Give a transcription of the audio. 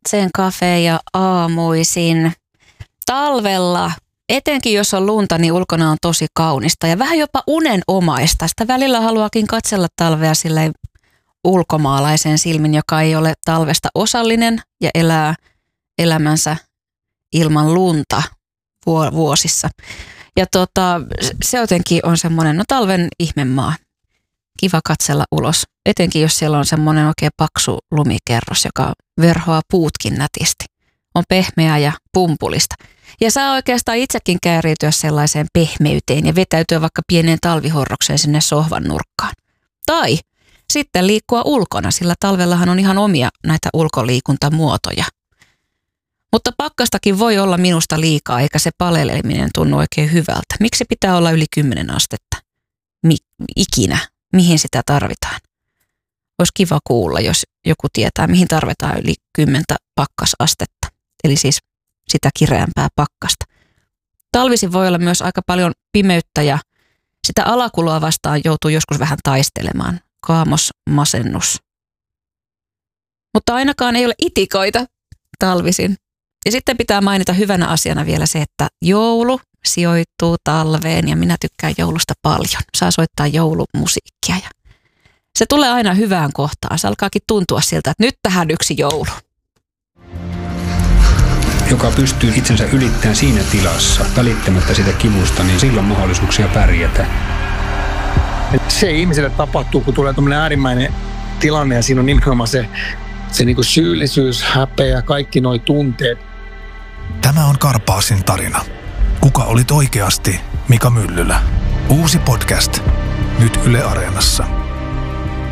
sen kafe ja aamuisin. Talvella, etenkin jos on lunta, niin ulkona on tosi kaunista ja vähän jopa unenomaista. Sitä välillä haluakin katsella talvea silleen ulkomaalaisen silmin, joka ei ole talvesta osallinen ja elää elämänsä ilman lunta vuosissa. Ja se jotenkin on semmoinen, talven ihmemaa. Kiva katsella ulos, etenkin jos siellä on semmoinen oikein paksu lumikerros, joka verhoaa puutkin nätisti. On pehmeää ja pumpulista. Ja saa oikeastaan itsekin kääriytyä sellaiseen pehmeyteen ja vetäytyä vaikka pieneen talvihorrokseen sinne sohvan nurkkaan. Tai sitten liikkua ulkona, sillä talvellahan on ihan omia näitä ulkoliikuntamuotoja. Mutta pakkastakin voi olla minusta liikaa, eikä se paleleminen tunnu oikein hyvältä. Miksi pitää olla yli 10 astetta? Ikinä. Mihin sitä tarvitaan? Olisi kiva kuulla, jos joku tietää, mihin tarvitaan yli 10 pakkasastetta. Eli siis sitä kireämpää pakkasta. Talvisin voi olla myös aika paljon pimeyttä ja sitä alakuloa vastaan joutuu joskus vähän taistelemaan. Kaamos, masennus. Mutta ainakaan ei ole itikoita talvisin. Ja sitten pitää mainita hyvänä asiana vielä se, että joulu sijoittuu talveen ja minä tykkään joulusta paljon. Saa soittaa joulumusiikkia ja se tulee aina hyvään kohtaan. Se alkaakin tuntua siltä, että nyt tähän yksi joulu. Joka pystyy itsensä ylittämään siinä tilassa, välittämättä sitä kivusta, niin silloin mahdollisuuksia pärjätä. Se ihmiselle tapahtuu, kun tulee tämmöinen äärimmäinen tilanne ja siinä on nimenomaan se niinku syyllisyys, häpeä, kaikki nuo tunteet. Tämä on Karpaasin tarina. Kuka olit oikeasti Mika Myllylä? Uusi podcast. Nyt Yle Areenassa.